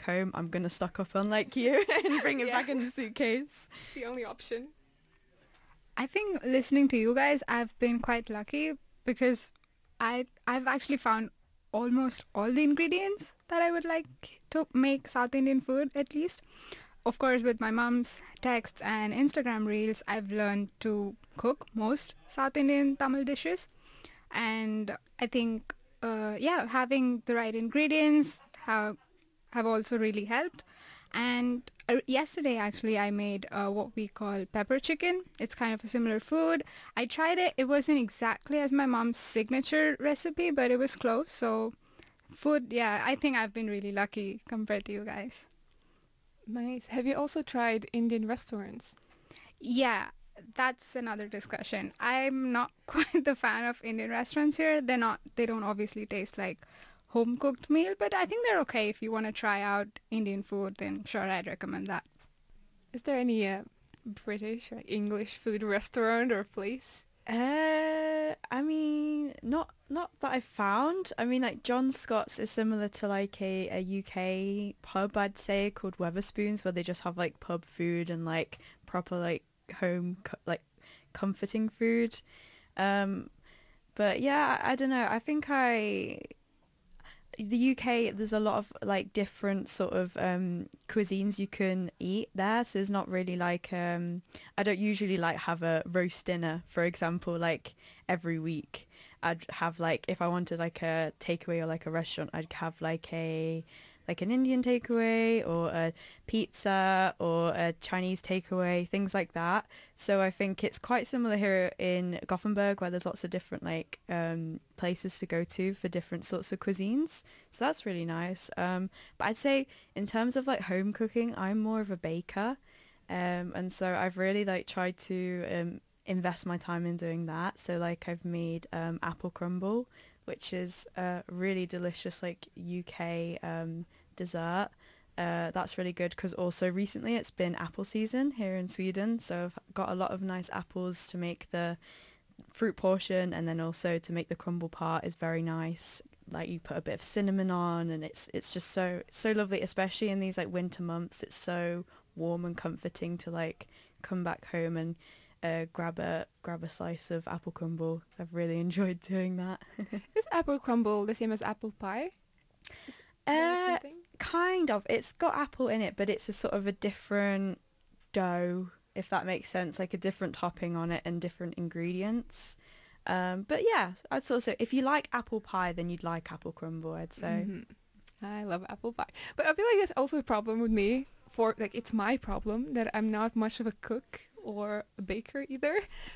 home, I'm gonna stock up on like you and bring it Yeah. back in the suitcase. The only option. I think listening to you guys, I've been quite lucky because I've actually found almost all the ingredients that I would like to make South Indian food at least. Of course, with my mom's texts and Instagram reels, I've learned to cook most South Indian Tamil dishes. And I think, yeah, having the right ingredients have also really helped. And yesterday, actually, I made what we call pepper chicken. It's kind of a similar food. I tried it. It wasn't exactly as my mom's signature recipe, but it was close. So food, yeah, I think I've been really lucky compared to you guys. Nice. Have you also tried Indian restaurants? Yeah, that's another discussion. I'm not quite the fan of Indian restaurants here. They don't obviously taste like home cooked meal, but I think they're okay. If you want to try out Indian food, then sure, I'd recommend that. Is there any British or English food restaurant or place? I mean, not that I found. I mean, like John Scott's is similar to like a UK pub, I'd say, called Weatherspoons, where they just have like pub food and like proper like like comforting food. Um, but yeah, I don't know. I think the UK, there's a lot of like different sort of cuisines you can eat there. So it's not really like I don't usually like have a roast dinner, for example, like every week. I'd have like if I wanted like a takeaway or like a restaurant, I'd have like an Indian takeaway or a pizza or a Chinese takeaway, things like that. So I think it's quite similar here in Gothenburg, where there's lots of different like places to go to for different sorts of cuisines. So that's really nice. But I'd say in terms of like home cooking, I'm more of a baker. And so I've really like tried to invest my time in doing that. So like I've made apple crumble, which is a really delicious like UK dessert. That's really good because also recently it's been apple season here in Sweden, so I've got a lot of nice apples to make the fruit portion, and then also to make the crumble part is very nice. Like you put a bit of cinnamon on, and it's just so lovely, especially in these like winter months. It's so warm and comforting to like come back home and grab a slice of apple crumble. I've really enjoyed doing that. Is apple crumble the same as apple pie? Is that the same Uh, thing? Kind of. It's got apple in it, but it's a sort of a different dough, if that makes sense, like a different topping on it and different ingredients. But yeah, I'd sort of say if you like apple pie, then you'd like apple crumble, I'd say. Hmm. I love apple pie. But I feel like it's also a problem with me for like it's my problem that I'm not much of a cook or a baker either.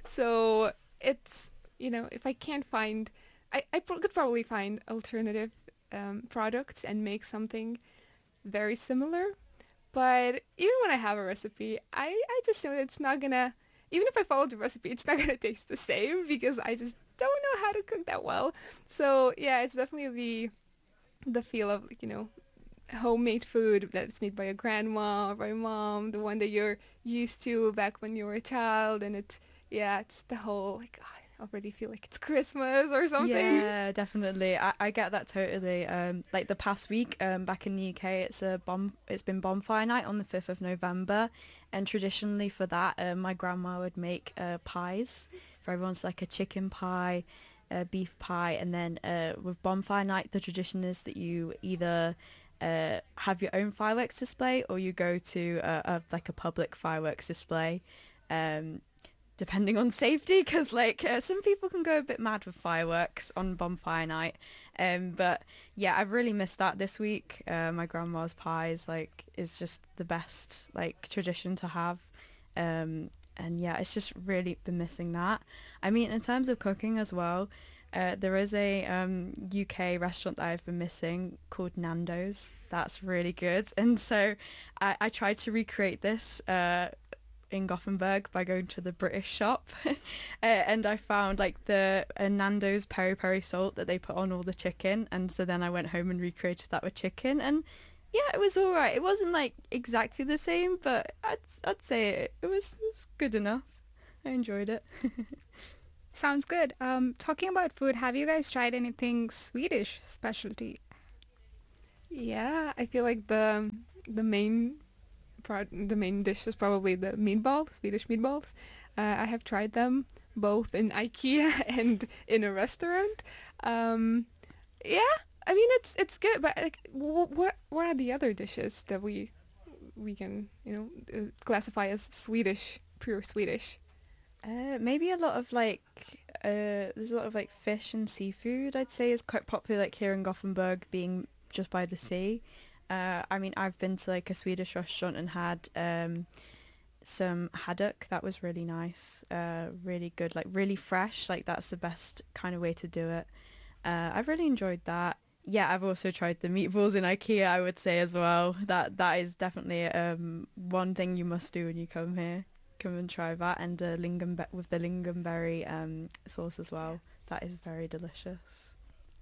So it's, if I can't find, could probably find alternative products and make something very similar. But even when I have a recipe, I just know it's not gonna, even if I follow the recipe, it's not gonna taste the same because I just don't know how to cook that well. So yeah, it's definitely the feel of like, homemade food that is made by your grandma or by your mom, the one that you're used to back when you were a child, and it's the whole like I already feel like it's Christmas or something. Yeah, definitely. I get that totally. Like the past week, back in the UK, it's been bonfire night on the 5th of November, and traditionally for that, my grandma would make pies for everyone's like a chicken pie, a beef pie, and then with bonfire night, the tradition is that you either have your own fireworks display or you go to like a public fireworks display. Um, Depending on safety, because like some people can go a bit mad with fireworks on bonfire night. But yeah, I've really missed that this week. My grandma's pies like is just the best like tradition to have. And yeah, it's just really been missing that. I mean, in terms of cooking as well, there is a UK restaurant that I've been missing called Nando's. That's really good. And so I tried to recreate this in Gothenburg by going to the British shop. And I found like the Nando's peri peri salt that they put on all the chicken, and so then I went home and recreated that with chicken, and yeah, it was all right. It wasn't like exactly the same, but I'd say it was good enough. I enjoyed it. Sounds good. Talking about food, have you guys tried anything Swedish specialty? Yeah, I feel like the main the main dish is probably the meatballs, Swedish meatballs. I have tried them both in IKEA and in a restaurant. Um, yeah, I mean it's good, but like, what are the other dishes that we can classify as Swedish, pure Swedish? Maybe a lot of like there's a lot of like fish and seafood. I'd say is quite popular like here in Gothenburg, being just by the sea. I mean, I've been to like a Swedish restaurant and had some haddock. That was really nice. Really good, like really fresh. Like that's the best kind of way to do it. I've really enjoyed that. Yeah, I've also tried the meatballs in IKEA, I would say as well. That is definitely one thing you must do when you come here. Come and try that, and the with the lingonberry sauce as well. That is very delicious.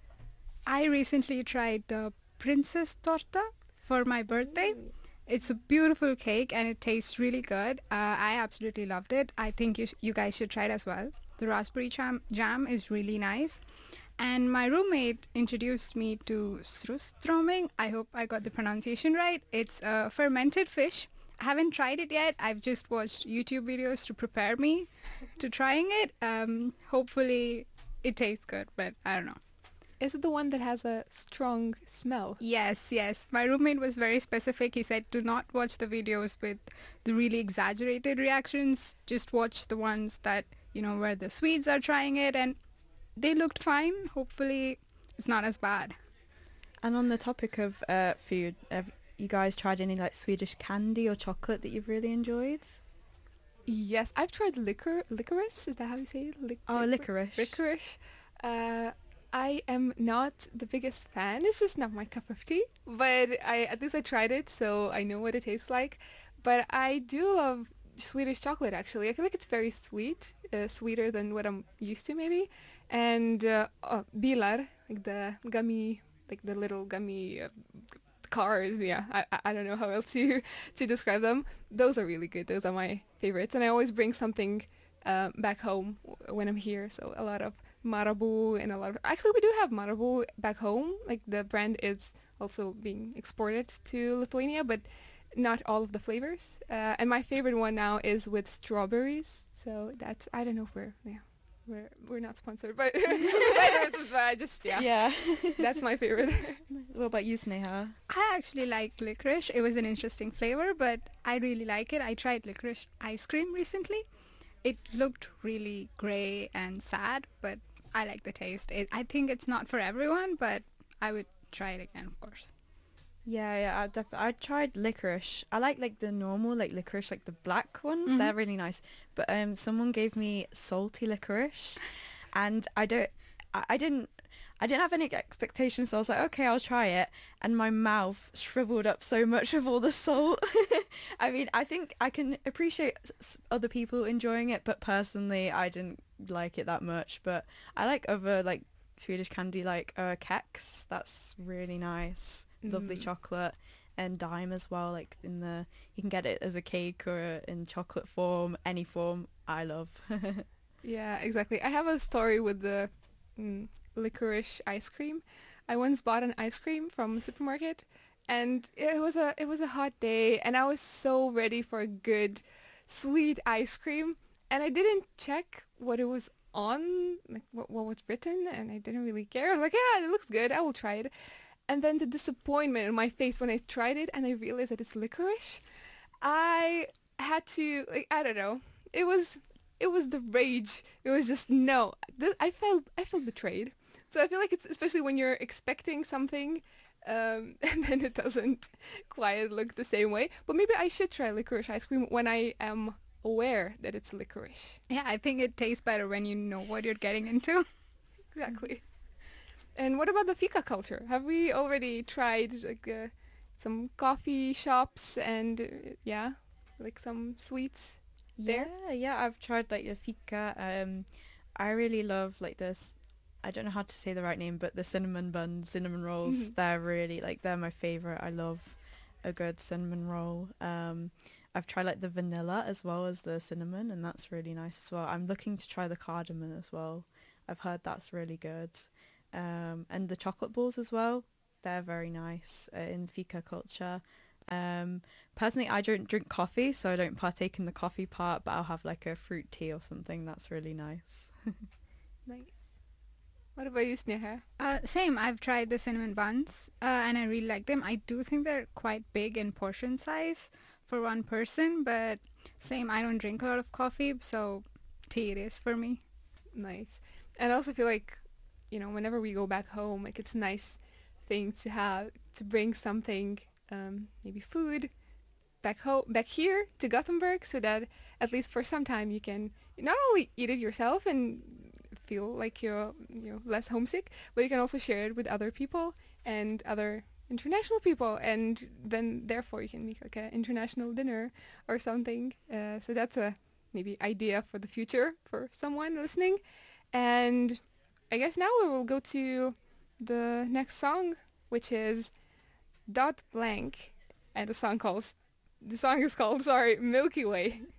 I recently tried the princess torta for my birthday. It's a beautiful cake and it tastes really good. I absolutely loved it. I think you guys should try it as well. The raspberry jam is really nice. And my roommate introduced me to surströmming. I hope I got the pronunciation right. It's a fermented fish. I haven't tried it yet. I've just watched YouTube videos to prepare me to trying it. Hopefully it tastes good, but I don't know. Is it the one that has a strong smell? Yes, yes. My roommate was very specific. He said do not watch the videos with the really exaggerated reactions. Just watch the ones that, where the Swedes are trying it, and they looked fine. Hopefully it's not as bad. And on the topic of food, have you guys tried any like Swedish candy or chocolate that you've really enjoyed? Yes, I've tried licorice. Is that how you say it? Oh, licorice. Licorice. Uh, I am not the biggest fan. It's just not my cup of tea. But at least I tried it, so I know what it tastes like. But I do love Swedish chocolate. Actually, I feel like it's very sweet, sweeter than what I'm used to, maybe. And bilar, like the gummy, like the little gummy cars. Yeah, I don't know how else to describe them. Those are really good. Those are my favorites, and I always bring something back home when I'm here. So a lot of Marabou and a lot of actually we do have Marabou back home. Like the brand is also being exported to Lithuania, but not all of the flavors. And my favorite one now is with strawberries. So that's I don't know where. Yeah. We're not sponsored, but I just Yeah. that's my favorite. What about you, Sneha? I actually like licorice. It was an interesting flavor, but I really like it. I tried licorice ice cream recently. It looked really grey and sad, but I like the taste. I think it's not for everyone, but I would try it again, of course. Yeah, I tried licorice. I like the normal like licorice, like the black ones. They're really nice. But someone gave me salty licorice, and I didn't have any expectations. So I was like, okay, I'll try it, and my mouth shriveled up so much of all the salt. I mean, I think I can appreciate other people enjoying it, but personally, I didn't like it that much. But I like other like Swedish candy, like Kex. That's really nice. Lovely chocolate, and Dime as well, like you can get it as a cake or in chocolate form, any form. I love. Yeah, exactly. I have a story with the licorice ice cream. I once bought an ice cream from a supermarket, and it was a hot day, and I was so ready for a good sweet ice cream, and I didn't check what it was on, like what was written, and I didn't really care. I was like, yeah, it looks good. I will try it. And then the disappointment in my face when I tried it and I realized that it's licorice. I had to like I don't know. It was the rage. It was just no. I felt betrayed. So I feel like it's especially when you're expecting something, and then it doesn't quite look the same way. But maybe I should try licorice ice cream when I am aware that it's licorice. Yeah, I think it tastes better when you know what you're getting into. Exactly. And what about the fika culture? Have we already tried like some coffee shops and yeah, like some sweets there? Yeah, I've tried like the fika. I really love like this. I don't know how to say the right name, but the cinnamon buns, cinnamon rolls. They're really like they're my favorite. I love a good cinnamon roll. I've tried like the vanilla as well as the cinnamon, and that's really nice as well. I'm looking to try the cardamom as well. I've heard that's really good. And the chocolate balls as well. They're very nice in fika culture. Personally, I don't drink coffee, so I don't partake in the coffee part, but I'll have like a fruit tea or something. That's really nice. Nice. What about you, Sneha? Same. I've tried the cinnamon buns, and I really like them. I do think they're quite big in portion size for one person, but same. I don't drink a lot of coffee, so tea it is for me. Nice. And I also feel like, whenever we go back home, like it's a nice thing to have to bring something, maybe food, back here to Gothenburg, so that at least for some time you can not only eat it yourself and feel like you're less homesick, but you can also share it with other people and other international people, and then therefore you can make like an international dinner or something. So that's a maybe idea for the future for someone listening. And I guess now we will go to the next song, which is Dot Blank, and the song is called Milky Way.